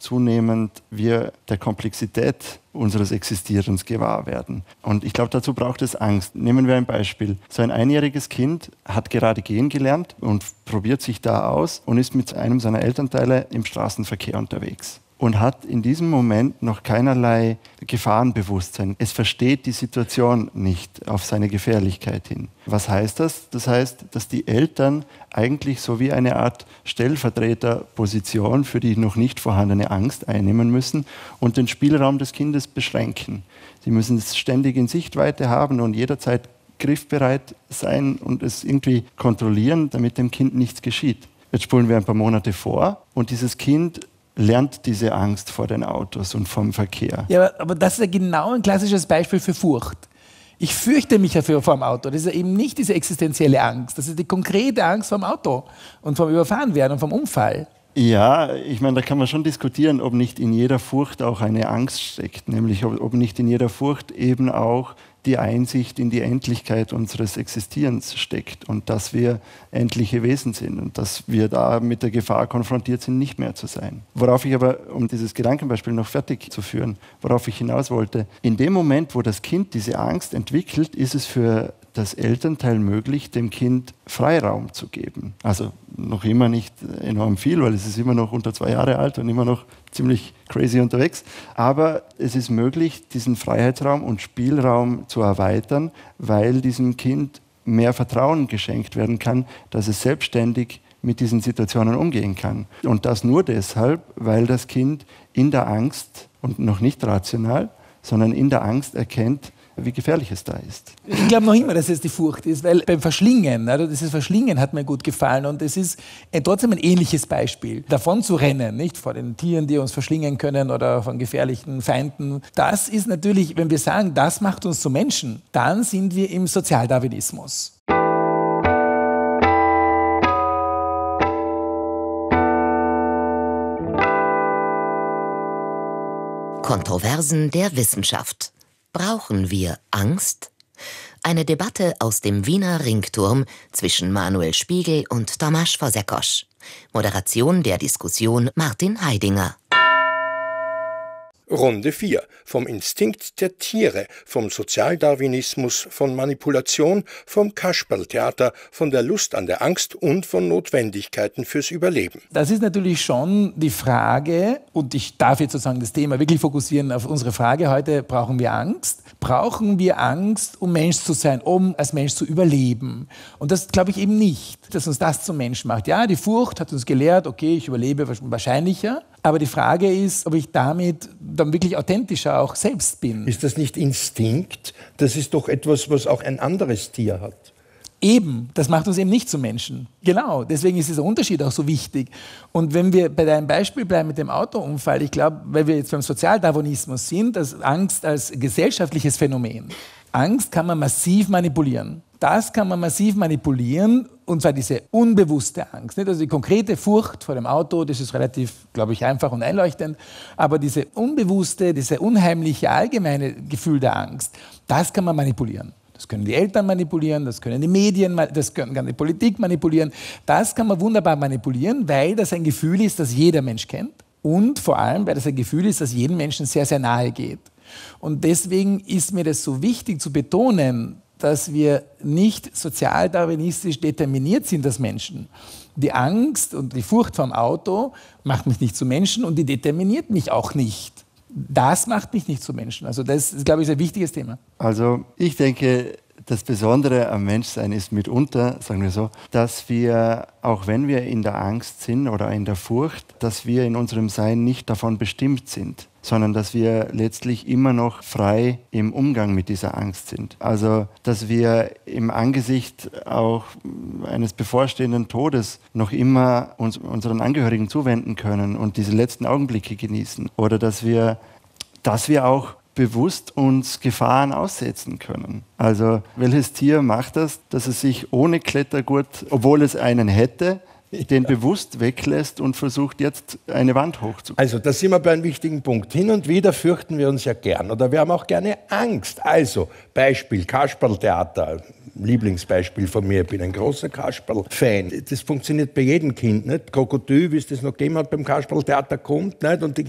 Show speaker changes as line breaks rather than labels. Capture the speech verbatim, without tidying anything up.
zunehmend wir der Komplexität unseres Existierens gewahr werden. Und ich glaube, dazu braucht es Angst. Nehmen wir ein Beispiel. So ein einjähriges Kind hat gerade gehen gelernt und probiert sich da aus und ist mit einem seiner Elternteile im Straßenverkehr unterwegs und hat in diesem Moment noch keinerlei Gefahrenbewusstsein. Es versteht die Situation nicht auf seine Gefährlichkeit hin. Was heißt das? Das heißt, dass die Eltern eigentlich so wie eine Art Stellvertreterposition für die noch nicht vorhandene Angst einnehmen müssen und den Spielraum des Kindes beschränken. Sie müssen es ständig in Sichtweite haben und jederzeit griffbereit sein und es irgendwie kontrollieren, damit dem Kind nichts geschieht. Jetzt spulen wir ein paar Monate vor und dieses Kind lernt diese Angst vor den Autos und vom Verkehr.
Ja, aber, aber das ist ja genau ein klassisches Beispiel für Furcht. Ich fürchte mich ja vor dem Auto. Das ist ja eben nicht diese existenzielle Angst. Das ist die konkrete Angst vor dem Auto und vom Überfahrenwerden und vom Unfall.
Ja, ich meine, da kann man schon diskutieren, ob nicht in jeder Furcht auch eine Angst steckt. Nämlich, ob, ob nicht in jeder Furcht eben auch die Einsicht in die Endlichkeit unseres Existierens steckt und dass wir endliche Wesen sind und dass wir da mit der Gefahr konfrontiert sind, nicht mehr zu sein. Worauf ich aber, um dieses Gedankenbeispiel noch fertig zu führen, worauf ich hinaus wollte, in dem Moment, wo das Kind diese Angst entwickelt, ist es für das Elternteil möglich, dem Kind Freiraum zu geben. Also noch immer nicht enorm viel, weil es ist immer noch unter zwei Jahre alt und immer noch ziemlich crazy unterwegs. Aber es ist möglich, diesen Freiheitsraum und Spielraum zu erweitern, weil diesem Kind mehr Vertrauen geschenkt werden kann, dass es selbstständig mit diesen Situationen umgehen kann. Und das nur deshalb, weil das Kind in der Angst und noch nicht rational, sondern in der Angst erkennt, wie gefährlich es da ist.
Ich glaube noch immer, dass es die Furcht ist, weil beim Verschlingen, also dieses Verschlingen hat mir gut gefallen und es ist trotzdem ein ähnliches Beispiel. Davon zu rennen, nicht vor den Tieren, die uns verschlingen können oder von gefährlichen Feinden. Das ist natürlich, wenn wir sagen, das macht uns zu Menschen, dann sind wir im Sozialdarwinismus.
Kontroversen der Wissenschaft. Brauchen wir Angst? Eine Debatte aus dem Wiener Ringturm zwischen Manuel Spiegel und Tomasz Fazekas. Moderation der Diskussion Martin Heidinger.
Runde vier. Vom Instinkt der Tiere, vom Sozialdarwinismus, von Manipulation, vom Kasperltheater, von der Lust an der Angst und von Notwendigkeiten fürs Überleben.
Das ist natürlich schon die Frage, und ich darf jetzt sozusagen das Thema wirklich fokussieren auf unsere Frage heute, brauchen wir Angst? Brauchen wir Angst, um Mensch zu sein, um als Mensch zu überleben? Und das glaube ich eben nicht, dass uns das zum Mensch macht. Ja, die Furcht hat uns gelehrt, okay, ich überlebe wahrscheinlicher. Aber die Frage ist, ob ich damit dann wirklich authentischer auch selbst bin.
Ist das nicht Instinkt? Das ist doch etwas, was auch ein anderes Tier hat.
Eben, das macht uns eben nicht zu Menschen. Genau, deswegen ist dieser Unterschied auch so wichtig. Und wenn wir bei deinem Beispiel bleiben mit dem Autounfall, ich glaube, weil wir jetzt beim Sozialdarwinismus sind, dass Angst als gesellschaftliches Phänomen. Angst kann man massiv manipulieren. Das kann man massiv manipulieren, und zwar diese unbewusste Angst. Nicht? Also die konkrete Furcht vor dem Auto, das ist relativ, glaube ich, einfach und einleuchtend. Aber diese unbewusste, diese unheimliche allgemeine Gefühl der Angst, das kann man manipulieren. Das können die Eltern manipulieren, das können die Medien, das kann die Politik manipulieren. Das kann man wunderbar manipulieren, weil das ein Gefühl ist, das jeder Mensch kennt. Und vor allem, weil das ein Gefühl ist, das jedem Menschen sehr, sehr nahe geht. Und deswegen ist mir das so wichtig zu betonen, dass wir nicht sozialdarwinistisch determiniert sind als Menschen. Die Angst und die Furcht vor dem Auto macht mich nicht zu Menschen und die determiniert mich auch nicht. Das macht mich nicht zu Menschen. Also das ist, glaube ich, ein wichtiges Thema.
Also ich denke, das Besondere am Menschsein ist mitunter, sagen wir so, dass wir, auch wenn wir in der Angst sind oder in der Furcht, dass wir in unserem Sein nicht davon bestimmt sind, sondern dass wir letztlich immer noch frei im Umgang mit dieser Angst sind. Also, dass wir im Angesicht auch eines bevorstehenden Todes noch immer uns unseren Angehörigen zuwenden können und diese letzten Augenblicke genießen. Oder dass wir, dass wir auch bewusst uns Gefahren aussetzen können. Also, welches Tier macht das, dass es sich ohne Klettergurt, obwohl es einen hätte, den bewusst weglässt und versucht, jetzt eine Wand hochzukriegen?
Also, da sind wir bei einem wichtigen Punkt. Hin und wieder fürchten wir uns ja gern oder wir haben auch gerne Angst. Also, Beispiel Kasperltheater, Lieblingsbeispiel von mir, ich bin ein großer Kasperl-Fan. Das funktioniert bei jedem Kind, nicht? Krokodil, wie es das noch gegeben hat beim Kasperltheater, kommt, nicht? Und die